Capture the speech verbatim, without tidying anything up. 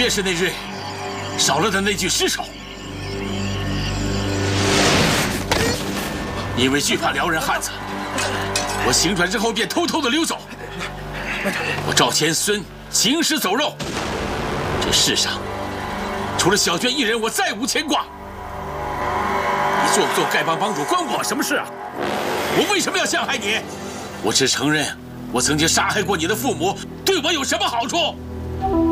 便是那日少了的那具尸首，因为惧怕辽人汉子，我行转之后便偷偷的溜走。我赵钱孙行尸走肉，这世上除了小娟一人，我再无牵挂。你做不做丐帮帮主，关我什么事啊？我为什么要陷害你？我只承认我曾经杀害过你的父母，对我有什么好处？